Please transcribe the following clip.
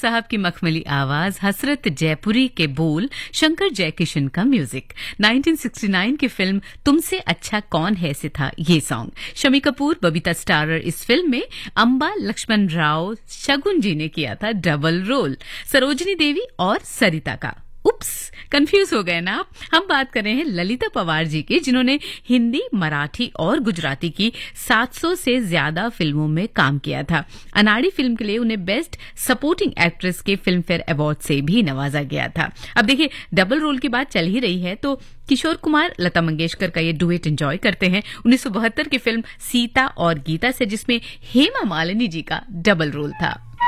साहब की मखमली आवाज, हसरत जयपुरी के बोल, शंकर जयकिशन का म्यूजिक। 1969 की फिल्म तुमसे अच्छा कौन है से था ये सॉन्ग। शमी कपूर, बबीता स्टारर इस फिल्म में, अंबा लक्ष्मण राव शगुन जी ने किया था डबल रोल, सरोजनी देवी और सरिता का। उप्स, कंफ्यूज हो गए ना आप। हम बात कर रहे हैं ललिता पवार जी की, जिन्होंने हिंदी, मराठी और गुजराती की 700 से ज्यादा फिल्मों में काम किया था। अनाड़ी फिल्म के लिए उन्हें बेस्ट सपोर्टिंग एक्ट्रेस के फिल्म फेयर अवार्ड से भी नवाजा गया था। अब देखिए, डबल रोल की बात चल ही रही है तो किशोर कुमार लता मंगेशकर का ये डुएट एंजॉय करते हैं 1972 की फिल्म सीता और गीता से, जिसमें हेमा मालिनी जी का डबल रोल था।